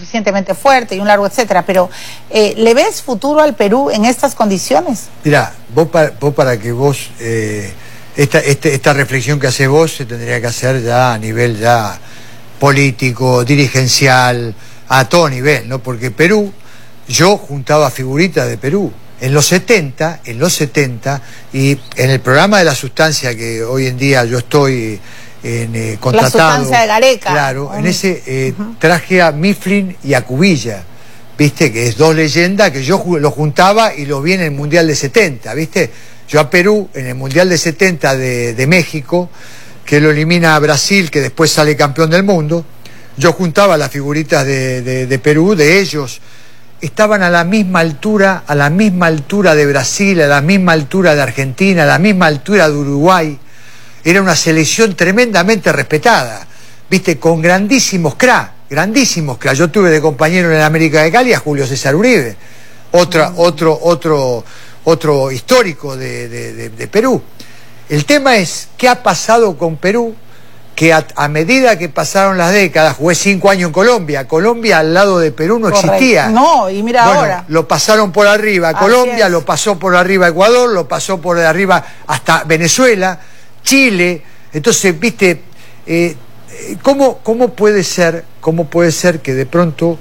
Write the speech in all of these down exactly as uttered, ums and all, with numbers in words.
suficientemente fuerte y un largo etcétera, pero eh, ¿le ves futuro al Perú en estas condiciones? Mira, vos para, vos para que vos, eh, esta, este, esta reflexión que haces vos se tendría que hacer ya a nivel ya político, dirigencial, a todo nivel, ¿no? Porque Perú, yo juntaba figuritas de Perú. En los setenta, en los setenta, y en el programa de la sustancia que hoy en día yo estoy en, eh, contratado. La sustancia de Gareca. Claro, um, en ese eh, uh-huh. traje a Mifflin y a Cubilla, ¿viste? Que es dos leyendas que yo lo juntaba y lo vi en el Mundial de setenta, ¿viste? Yo a Perú, en el Mundial de setenta de, de México, que lo elimina a Brasil, que después sale campeón del mundo, yo juntaba las figuritas de, de, de Perú, de ellos. Estaban a la misma altura, a la misma altura de Brasil, a la misma altura de Argentina, a la misma altura de Uruguay. Era una selección tremendamente respetada, viste, con grandísimos cra, grandísimos cra. Yo tuve de compañero en el América de Cali a Julio César Uribe, otra, mm. otro, otro, otro histórico de, de, de, de Perú. El tema es, ¿qué ha pasado con Perú? Que a, a medida que pasaron las décadas, jugué cinco años en Colombia, Colombia al lado de Perú no Correcto. existía. No, y mira bueno, ahora. Lo pasaron por arriba Colombia, lo pasó por arriba Ecuador, lo pasó por arriba hasta Venezuela, Chile. Entonces, viste, eh, ¿cómo, cómo puede ser, cómo puede ser que de pronto,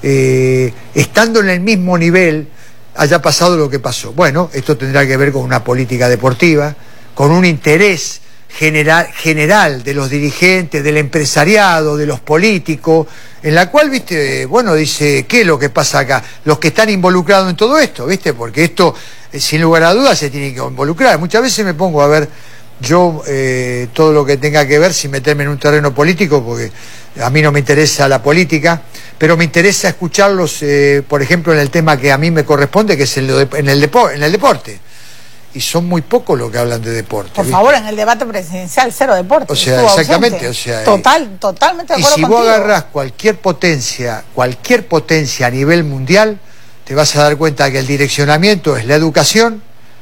eh, estando en el mismo nivel, haya pasado lo que pasó? Bueno, esto tendrá que ver con una política deportiva, con un interés General, general de los dirigentes, del empresariado, de los políticos, en la cual, viste, bueno, dice, ¿qué es lo que pasa acá? Los que están involucrados en todo esto, viste, porque esto, eh, sin lugar a dudas, se tiene que involucrar. Muchas veces me pongo a ver, yo, eh, todo lo que tenga que ver sin meterme en un terreno político, porque a mí no me interesa la política, pero me interesa escucharlos, eh, por ejemplo, en el tema que a mí me corresponde, que es el de, en, el depo, en el deporte. Y son muy pocos los que hablan de deporte. Por ¿viste? favor, en el debate presidencial, cero deporte. O sea, exactamente. O sea, Total, totalmente de acuerdo Y si contigo. vos agarrás cualquier potencia, cualquier potencia a nivel mundial, te vas a dar cuenta que el direccionamiento es la educación,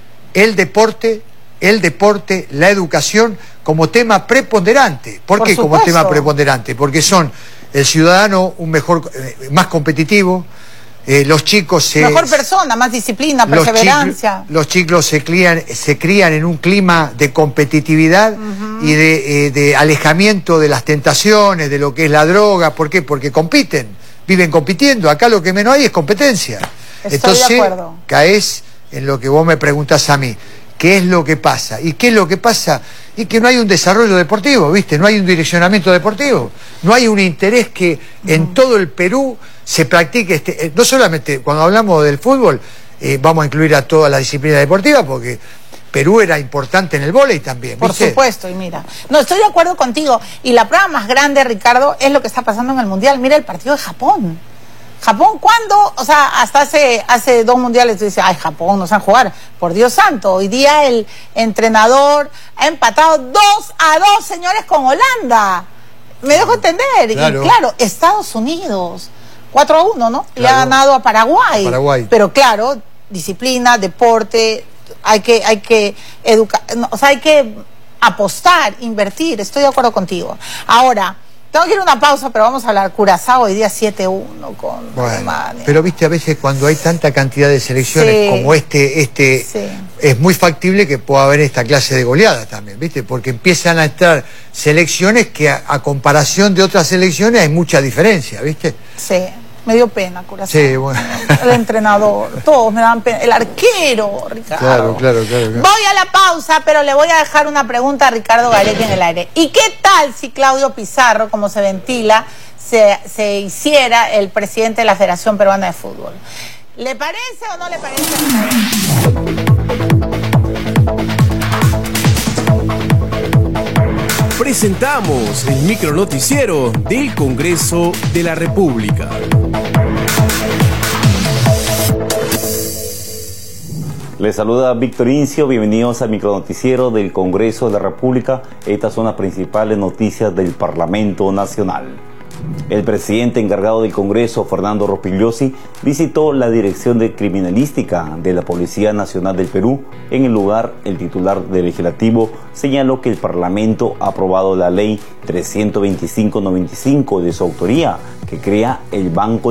el deporte, el deporte, la educación como tema preponderante. ¿Por, Por qué supuesto. como tema preponderante? Porque son el ciudadano un mejor, eh, más competitivo. Eh, los chicos se, mejor persona, más disciplina, los perseverancia. Chicos, los chicos se crían, se crían en un clima de competitividad uh-huh. y de, eh, de alejamiento de las tentaciones, de lo que es la droga. ¿Por qué? Porque compiten, viven compitiendo. Acá lo que menos hay es competencia. Estoy Entonces, de acuerdo. caes en lo que vos me preguntás a mí. ¿Qué es lo que pasa? ¿Y qué es lo que pasa? Y que no hay un desarrollo deportivo, ¿viste? No hay un direccionamiento deportivo. No hay un interés que en uh-huh. todo el Perú se practique, este, eh, no solamente cuando hablamos del fútbol, eh, vamos a incluir a toda la disciplina deportiva, porque Perú era importante en el vóley también, ¿viste? Por supuesto, y mira, no, estoy de acuerdo contigo, y la prueba más grande, Ricardo, es lo que está pasando en el Mundial. Mira el partido de Japón. Japón, ¿cuándo? O sea, hasta hace, hace dos mundiales tú dices, ay, Japón, no saben jugar. Por Dios santo, hoy día el entrenador ha empatado dos a dos, señores, con Holanda. Me dejo entender. Claro. Y claro, Estados Unidos, cuatro a uno, ¿no? Claro. Le ha ganado a Paraguay. a Paraguay. Pero claro, disciplina, deporte, hay que, hay que educar, o sea, hay que apostar, invertir. Estoy de acuerdo contigo. Ahora, tengo que ir a una pausa, pero vamos a hablar. Curazao hoy día siete uno con bueno, Alemania. Pero viste, a veces cuando hay tanta cantidad de selecciones sí, como este, este sí. es muy factible que pueda haber esta clase de goleadas también, viste, porque empiezan a estar selecciones que a, a comparación de otras selecciones hay mucha diferencia, viste. Sí. Me dio pena, Curazao. Sí, bueno. El entrenador, todos me dan pena. El arquero, Ricardo. Claro, claro, claro, claro. Voy a la pausa, pero le voy a dejar una pregunta a Ricardo Gareca en el aire. ¿Y qué tal si Claudio Pizarro, como se ventila, se, se hiciera el presidente de la Federación Peruana de Fútbol? ¿Le parece o no le parece? Presentamos el micronoticiero del Congreso de la República. Les saluda Víctor Incio, bienvenidos al micronoticiero del Congreso de la República. Estas son las principales noticias del Parlamento Nacional. El presidente encargado del Congreso, Fernando Rospigliosi, visitó la Dirección de Criminalística de la Policía Nacional del Perú. En el lugar, el titular del Legislativo señaló que el Parlamento ha aprobado la Ley trescientos veinticinco noventa y cinco de su autoría, que crea el Banco